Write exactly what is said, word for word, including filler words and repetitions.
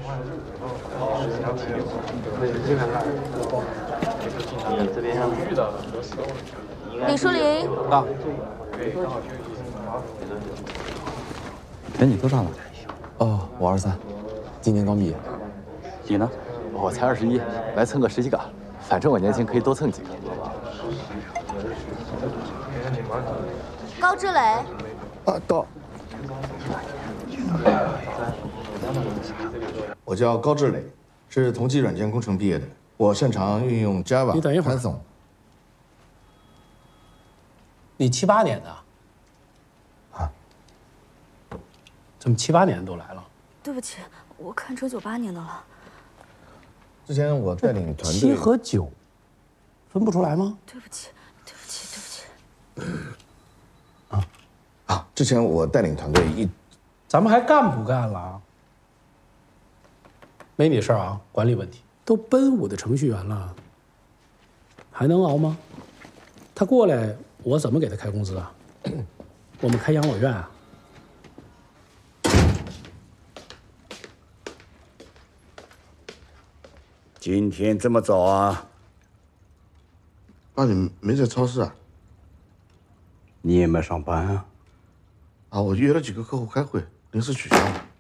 李淑玲， 到。哎，你多大了？ 哦，我二十三，今年刚毕业。 你呢？ 我才二十一，来蹭个实习岗，反正我年轻，可以多蹭几个。 高志磊。 啊，到。我叫高志磊，是同济软件工程毕业的。我擅长运用 Java、 你等一会儿 Python。 你七八年的？ 啊？ 怎么七八年都来了？ 对不起，我看成九八年的了。 之前我带领团队。 七和九，分不出来吗？ 对不起，对不起，对不起。 啊啊！之前我带领团队一， 咱们还干不干了？没你事儿啊，管理问题。都奔五的程序员了，还能熬吗？他过来，我怎么给他开工资啊？我们开养老院啊？ 今天这么早啊？ 爸，你没在超市啊？ 你也没上班啊？ 啊，我约了几个客户开会，临时取消了。